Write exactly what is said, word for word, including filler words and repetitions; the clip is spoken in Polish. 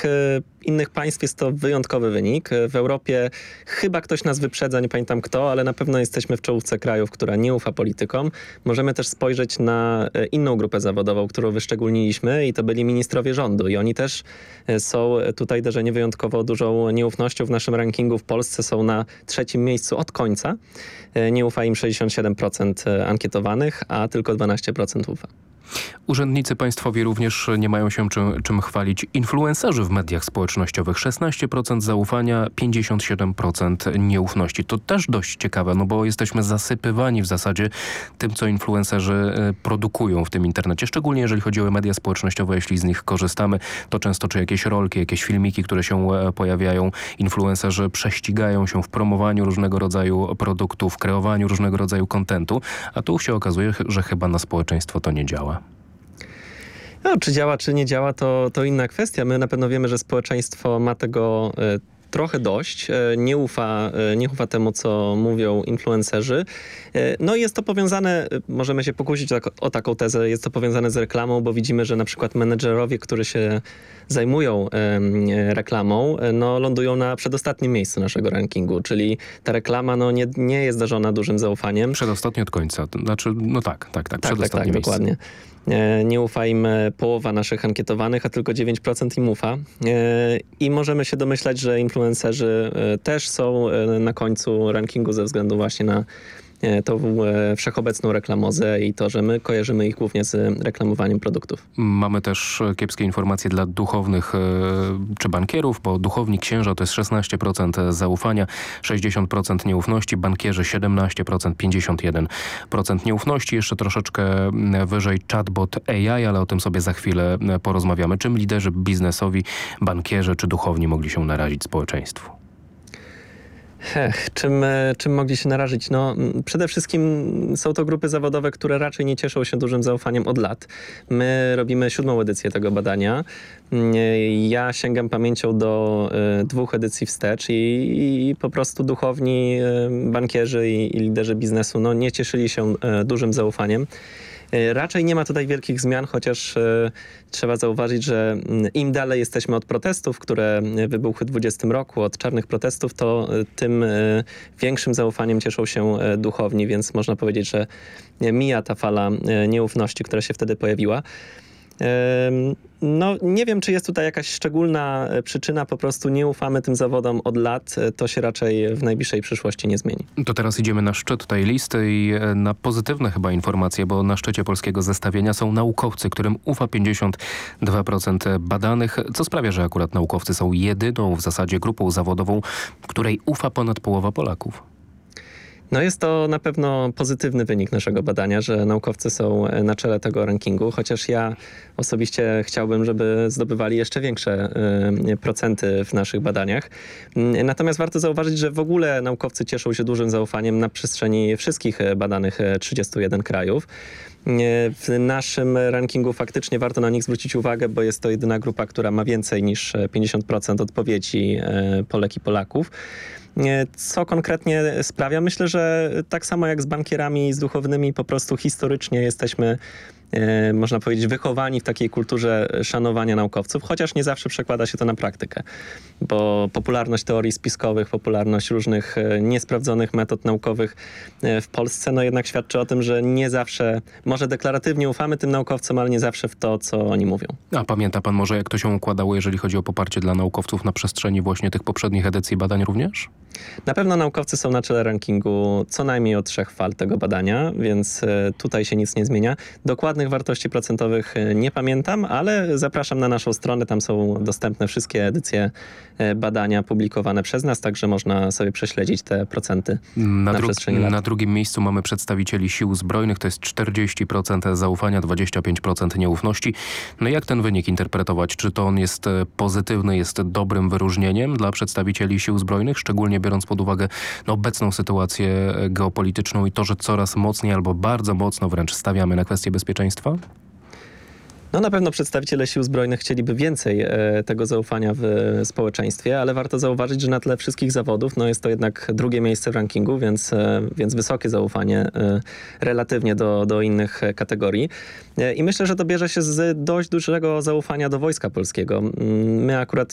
innych, innych państw jest to wyjątkowy wynik. W Europie chyba ktoś nas wyprzedza, nie pamiętam kto, ale na pewno jesteśmy w czołówce krajów, która nie ufa politykom. Możemy też spojrzeć na inną grupę zawodową, którą wyszczególniliśmy i to byli ministrowie rządu. I oni też są tutaj darzeni wyjątkowo dużą nieufnością. W naszym rankingu w Polsce są na trzecim miejscu od końca. Nie ufa im sześćdziesiąt siedem procent ankietowanych, a tylko dwanaście procent ufa. Urzędnicy państwowi również nie mają się czym, czym chwalić. Influencerzy w mediach społecznościowych szesnaście procent zaufania, pięćdziesiąt siedem procent nieufności. To też dość ciekawe, no bo jesteśmy zasypywani w zasadzie tym, co influencerzy produkują w tym internecie. Szczególnie jeżeli chodzi o media społecznościowe, jeśli z nich korzystamy, to często czy jakieś rolki, jakieś filmiki, które się pojawiają. Influencerzy prześcigają się w promowaniu różnego rodzaju produktów, kreowaniu różnego rodzaju kontentu, a tu się okazuje, że chyba na społeczeństwo to nie działa. No, czy działa, czy nie działa, to, to inna kwestia. My na pewno wiemy, że społeczeństwo ma tego y, trochę dość. Y, nie ufa, y, nie ufa temu, co mówią influencerzy. Y, no i jest to powiązane, y, możemy się pokusić o, o taką tezę, jest to powiązane z reklamą, bo widzimy, że na przykład menedżerowie, którzy się zajmują y, reklamą, y, no lądują na przedostatnim miejscu naszego rankingu, czyli ta reklama no, nie, nie jest darzona dużym zaufaniem. Przedostatni od końca. Znaczy, no tak, tak, tak, tak przedostatnie tak, tak, miejsce. Dokładnie. Nie ufa im połowa naszych ankietowanych, a tylko dziewięć procent im ufa. I możemy się domyślać, że influencerzy też są na końcu rankingu ze względu właśnie na tą wszechobecną reklamozę i to, że my kojarzymy ich głównie z reklamowaniem produktów. Mamy też kiepskie informacje dla duchownych czy bankierów, bo duchowni księża to jest szesnaście procent zaufania, sześćdziesiąt procent nieufności, bankierzy siedemnaście procent, pięćdziesiąt jeden procent nieufności. Jeszcze troszeczkę wyżej chatbot A I, ale o tym sobie za chwilę porozmawiamy. Czym liderzy biznesowi, bankierzy czy duchowni mogli się narazić społeczeństwu? Ech, czym, czym mogli się narazić? No, przede wszystkim są to grupy zawodowe, które raczej nie cieszą się dużym zaufaniem od lat. My robimy siódmą edycję tego badania. Ja sięgam pamięcią do y, dwóch edycji wstecz i, i po prostu duchowni, y, bankierzy i, i liderzy biznesu no, nie cieszyli się y, dużym zaufaniem. Raczej nie ma tutaj wielkich zmian, chociaż e, trzeba zauważyć, że im dalej jesteśmy od protestów, które wybuchły w dwudziestym roku, od czarnych protestów, to tym e, większym zaufaniem cieszą się e, duchowni, więc można powiedzieć, że mija ta fala e, nieufności, która się wtedy pojawiła. No nie wiem, czy jest tutaj jakaś szczególna przyczyna, po prostu nie ufamy tym zawodom od lat, to się raczej w najbliższej przyszłości nie zmieni. To teraz idziemy na szczyt tej listy i na pozytywne chyba informacje, bo na szczycie polskiego zestawienia są naukowcy, którym ufa pięćdziesiąt dwa procent badanych, co sprawia, że akurat naukowcy są jedyną w zasadzie grupą zawodową, której ufa ponad połowa Polaków. No jest to na pewno pozytywny wynik naszego badania, że naukowcy są na czele tego rankingu, chociaż ja osobiście chciałbym, żeby zdobywali jeszcze większe y, procenty w naszych badaniach. Y, natomiast warto zauważyć, że w ogóle naukowcy cieszą się dużym zaufaniem na przestrzeni wszystkich badanych trzydziestu jeden krajów. W naszym rankingu faktycznie warto na nich zwrócić uwagę, bo jest to jedyna grupa, która ma więcej niż pięćdziesiąt procent odpowiedzi Polek i Polaków. Co konkretnie sprawia? Myślę, że tak samo jak z bankierami i z duchownymi, po prostu historycznie jesteśmy, e, można powiedzieć, wychowani w takiej kulturze szanowania naukowców, chociaż nie zawsze przekłada się to na praktykę, bo popularność teorii spiskowych, popularność różnych e, niesprawdzonych metod naukowych e, w Polsce, no jednak świadczy o tym, że nie zawsze, może deklaratywnie ufamy tym naukowcom, ale nie zawsze w to, co oni mówią. A pamięta pan może, jak to się układało, jeżeli chodzi o poparcie dla naukowców na przestrzeni właśnie tych poprzednich edycji badań również? Na pewno naukowcy są na czele rankingu co najmniej od trzech fal tego badania, więc tutaj się nic nie zmienia. Dokładnych wartości procentowych nie pamiętam, ale zapraszam na naszą stronę. Tam są dostępne wszystkie edycje badania publikowane przez nas, także można sobie prześledzić te procenty na, na przestrzeni lat. Na drugim miejscu mamy przedstawicieli sił zbrojnych, to jest czterdzieści procent zaufania, dwadzieścia pięć procent nieufności. No jak ten wynik interpretować? Czy to on jest pozytywny, jest dobrym wyróżnieniem dla przedstawicieli sił zbrojnych, szczególnie biorąc pod uwagę no, obecną sytuację geopolityczną i to, że coraz mocniej albo bardzo mocno wręcz stawiamy na kwestię bezpieczeństwa? No na pewno przedstawiciele sił zbrojnych chcieliby więcej e, tego zaufania w społeczeństwie, ale warto zauważyć, że na tle wszystkich zawodów no jest to jednak drugie miejsce w rankingu, więc, e, więc wysokie zaufanie e, relatywnie do, do innych kategorii. E, I myślę, że to bierze się z dość dużego zaufania do Wojska Polskiego. My akurat